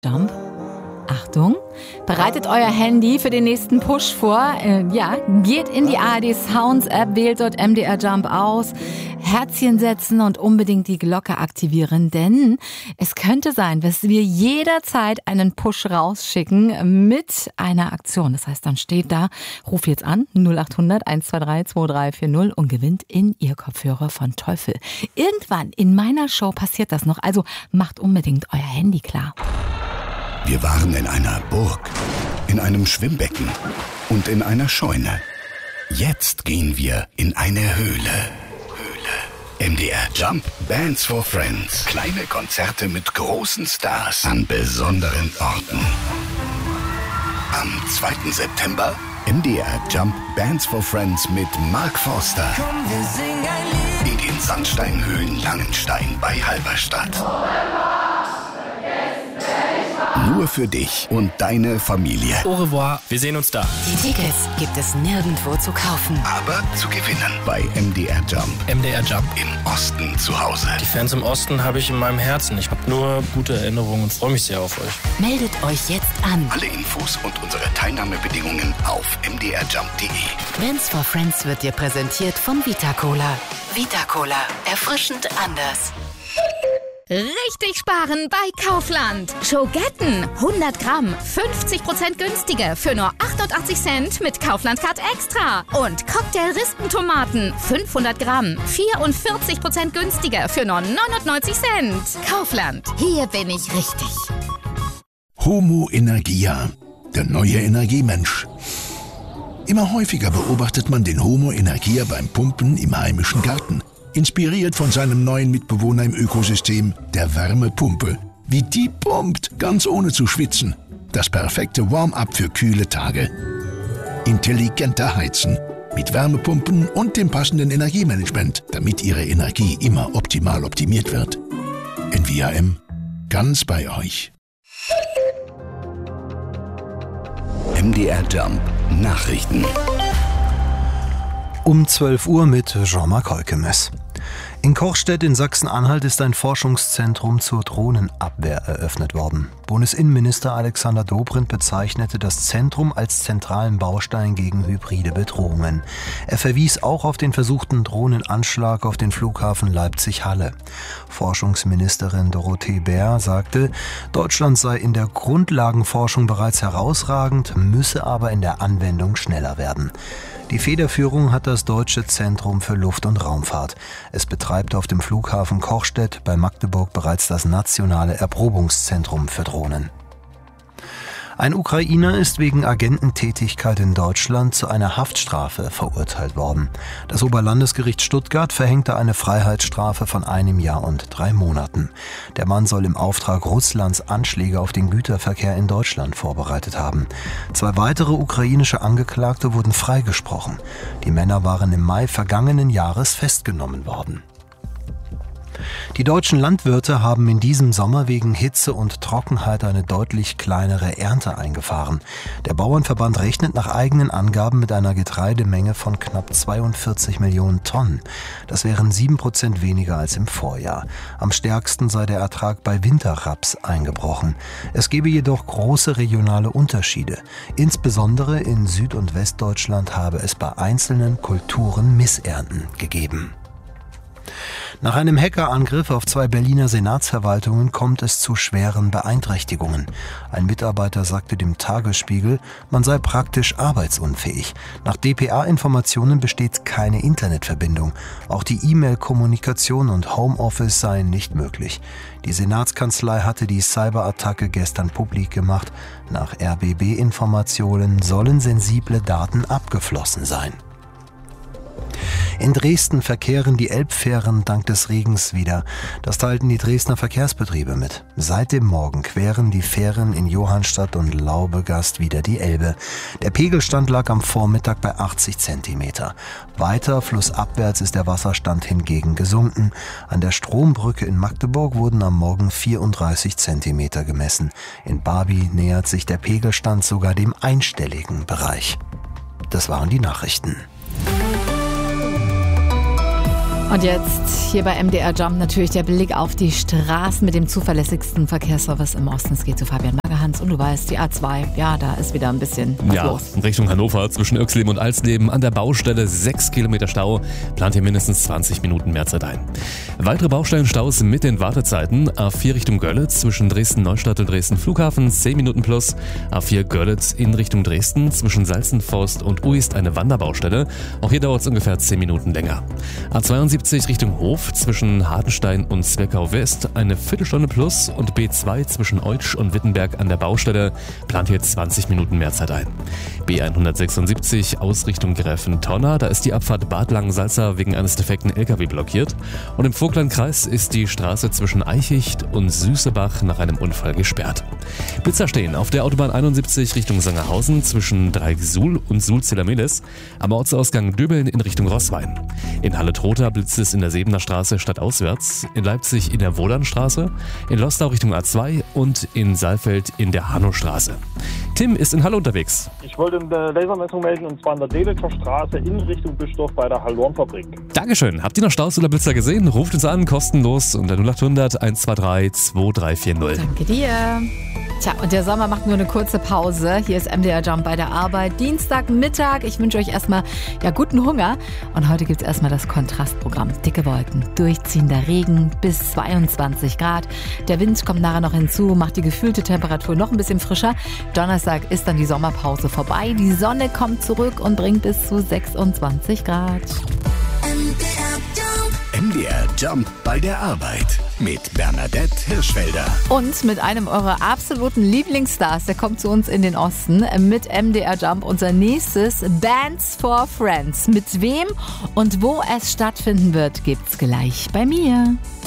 Jump. Achtung, bereitet euer Handy für den nächsten Push vor. Geht in die ARD Sounds App, wählt dort MDR Jump aus, Herzchen setzen und unbedingt die Glocke aktivieren, denn es könnte sein, dass wir jederzeit einen Push rausschicken mit einer Aktion. Das heißt, dann steht da, ruf jetzt an 0800 123 2340 und gewinnt in ihr Kopfhörer von Teufel. Irgendwann in meiner Show passiert das noch, also macht unbedingt euer Handy klar. Wir waren in einer Burg, in einem Schwimmbecken und in einer Scheune. Jetzt gehen wir in eine Höhle. MDR Jump Bands for Friends. Kleine Konzerte mit großen Stars an besonderen Orten. Am 2. September MDR Jump Bands for Friends mit Mark Forster. Komm, wir singen ein Lied. In den Sandsteinhöhlen Langenstein bei Halberstadt. Nur für dich und deine Familie. Au revoir, wir sehen uns da. Die Tickets gibt es nirgendwo zu kaufen. Aber zu gewinnen bei MDR Jump. MDR Jump. Im Osten zu Hause. Die Fans im Osten habe ich in meinem Herzen. Ich habe nur gute Erinnerungen und freue mich sehr auf euch. Meldet euch jetzt an. Alle Infos und unsere Teilnahmebedingungen auf mdrjump.de. Bands for Friends wird dir präsentiert von Vita-Cola. Vita-Cola. Erfrischend anders. Richtig sparen bei Kaufland. Schogetten 100 Gramm, 50% günstiger für nur 88 Cent mit Kaufland Card Extra. Und Cocktail-Rispentomaten 500 Gramm, 44% günstiger für nur 99 Cent. Kaufland, hier bin ich richtig. Homo Energia, der neue Energiemensch. Immer häufiger beobachtet man den Homo Energia beim Pumpen im heimischen Garten. Inspiriert von seinem neuen Mitbewohner im Ökosystem, der Wärmepumpe. Wie die pumpt, ganz ohne zu schwitzen. Das perfekte Warm-up für kühle Tage. Intelligenter Heizen. Mit Wärmepumpen und dem passenden Energiemanagement, damit Ihre Energie immer optimal optimiert wird. NVIM, ganz bei euch. MDR Jump Nachrichten. Um 12 Uhr mit Jean-Marc Holkemes. In Kochstedt in Sachsen-Anhalt ist ein Forschungszentrum zur Drohnenabwehr eröffnet worden. Bundesinnenminister Alexander Dobrindt bezeichnete das Zentrum als zentralen Baustein gegen hybride Bedrohungen. Er verwies auch auf den versuchten Drohnenanschlag auf den Flughafen Leipzig-Halle. Forschungsministerin Dorothee Bär sagte, Deutschland sei in der Grundlagenforschung bereits herausragend, müsse aber in der Anwendung schneller werden. Die Federführung hat das Deutsche Zentrum für Luft- und Raumfahrt. Es betreibt auf dem Flughafen Kochstedt bei Magdeburg bereits das nationale Erprobungszentrum für Drohnen. Ein Ukrainer ist wegen Agententätigkeit in Deutschland zu einer Haftstrafe verurteilt worden. Das Oberlandesgericht Stuttgart verhängte eine Freiheitsstrafe von 1 Jahr und 3 Monaten. Der Mann soll im Auftrag Russlands Anschläge auf den Güterverkehr in Deutschland vorbereitet haben. 2 weitere ukrainische Angeklagte wurden freigesprochen. Die Männer waren im Mai vergangenen Jahres festgenommen worden. Die deutschen Landwirte haben in diesem Sommer wegen Hitze und Trockenheit eine deutlich kleinere Ernte eingefahren. Der Bauernverband rechnet nach eigenen Angaben mit einer Getreidemenge von knapp 42 Millionen Tonnen. Das wären 7% weniger als im Vorjahr. Am stärksten sei der Ertrag bei Winterraps eingebrochen. Es gebe jedoch große regionale Unterschiede. Insbesondere in Süd- und Westdeutschland habe es bei einzelnen Kulturen Missernten gegeben. Nach einem Hackerangriff auf 2 Berliner Senatsverwaltungen kommt es zu schweren Beeinträchtigungen. Ein Mitarbeiter sagte dem Tagesspiegel, man sei praktisch arbeitsunfähig. Nach dpa-Informationen besteht keine Internetverbindung. Auch die E-Mail-Kommunikation und Homeoffice seien nicht möglich. Die Senatskanzlei hatte die Cyberattacke gestern publik gemacht. Nach RBB-Informationen sollen sensible Daten abgeflossen sein. In Dresden verkehren die Elbfähren dank des Regens wieder. Das teilten die Dresdner Verkehrsbetriebe mit. Seit dem Morgen queren die Fähren in Johannstadt und Laubegast wieder die Elbe. Der Pegelstand lag am Vormittag bei 80 Zentimeter. Weiter flussabwärts ist der Wasserstand hingegen gesunken. An der Strombrücke in Magdeburg wurden am Morgen 34 Zentimeter gemessen. In Barby nähert sich der Pegelstand sogar dem einstelligen Bereich. Das waren die Nachrichten. Und jetzt hier bei MDR Jump natürlich der Blick auf die Straßen mit dem zuverlässigsten Verkehrsservice im Osten. Es geht zu Fabian Magerhans und du weißt, die A2, ja, da ist wieder ein bisschen was los. Richtung Hannover zwischen Oechsleben und Alsleben an der Baustelle 6 Kilometer Stau. Plant hier mindestens 20 Minuten mehr Zeit ein. Weitere Baustellenstaus mit den Wartezeiten. A4 Richtung Görlitz zwischen Dresden-Neustadt und Dresden-Flughafen 10 Minuten plus. A4 Görlitz in Richtung Dresden zwischen Salzenforst und Uist eine Wanderbaustelle. Auch hier dauert es ungefähr 10 Minuten länger. A72 Richtung Hof zwischen Hartenstein und Zweckau West eine Viertelstunde plus und B2 zwischen Eutsch und Wittenberg an der Baustelle plant hier 20 Minuten mehr Zeit ein. B176 Ausrichtung Gräfentonna, da ist die Abfahrt Bad Langensalza wegen eines defekten LKW blockiert und im Vogtlandkreis ist die Straße zwischen Eichicht und Süßebach nach einem Unfall gesperrt. Blitzer stehen auf der Autobahn 71 Richtung Sangerhausen zwischen Dreieck-Suhl und Suhl-Zelamelis, am Ortsausgang Döbeln in Richtung Roßwein. In Halle-Trotha blitzt es in der Sebener Straße stadtauswärts, in Leipzig in der Wohlandstraße, in Lostau Richtung A2 und in Saalfeld in der Hannostraße. Tim ist in Halle unterwegs. Ich wollte eine Lasermessung melden und zwar an der Delitzer Straße in Richtung Bistorf bei der Hallornfabrik. Dankeschön. Habt ihr noch Staus oder Blitzer gesehen? Ruft uns an, kostenlos unter 0800 123 2340. Danke dir. Tja, und der Sommer macht nur eine kurze Pause. Hier ist MDR Jump bei der Arbeit. Dienstagmittag. Ich wünsche euch erstmal guten Hunger. Und heute gibt es erstmal das Kontrastprogramm. Dicke Wolken, durchziehender Regen bis 22 Grad. Der Wind kommt nachher noch hinzu, macht die gefühlte Temperatur noch ein bisschen frischer. Donnerstag ist dann die Sommerpause vorbei. Die Sonne kommt zurück und bringt bis zu 26 Grad. MDR Jump bei der Arbeit mit Bernadette Hirschfelder. Und mit einem eurer absoluten Lieblingsstars, der kommt zu uns in den Osten mit MDR Jump. Unser nächstes Bands for Friends. Mit wem und wo es stattfinden wird, gibt's gleich bei mir.